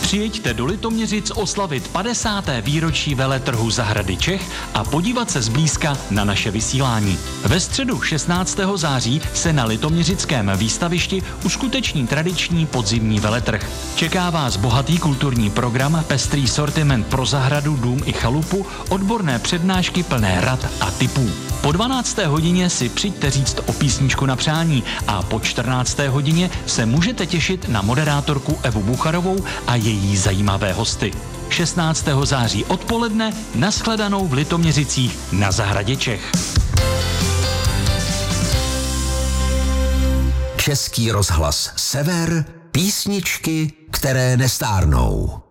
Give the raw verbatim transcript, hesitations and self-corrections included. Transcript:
Přijeďte do Litoměřic oslavit padesáté výročí veletrhu Zahrady Čech a podívat se zblízka na naše vysílání. Ve středu šestnáctého září se na litoměřickém výstavišti uskuteční tradiční podzimní veletrh. Čeká vás bohatý kulturní program, pestrý sortiment pro zahradu, dům i chalupu, odborné přednášky plné rad a tipů. Po dvanácté hodině si přijďte říct o písničku na přání a po čtrnácté hodině se můžete těšit na moderátorku Evu Bucharovou a její zajímavé hosty. šestnáctého září odpoledne nashledanou v Litoměřicích na Zahradě Čech. Český rozhlas Sever, písničky, které nestárnou.